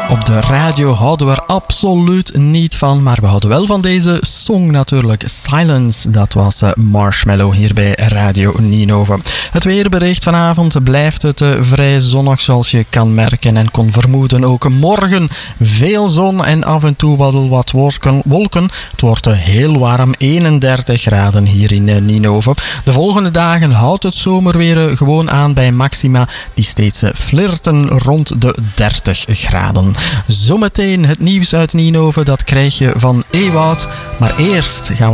Op de radio houden we er absoluut niet van, maar we houden wel van deze song natuurlijk. Silence, dat was Marshmello hier bij Radio Ninove. Het weerbericht vanavond blijft het vrij zonnig zoals je kan merken en kon vermoeden. Ook morgen veel zon en af en toe wat wolken. Het wordt heel warm, 31 graden hier in Ninove. De volgende dagen houdt het zomerweer gewoon aan bij maxima die steeds flirten rond de 30 graden. Zometeen het nieuws uit Ninove, dat krijg je van Ewout. Maar eerst gaan we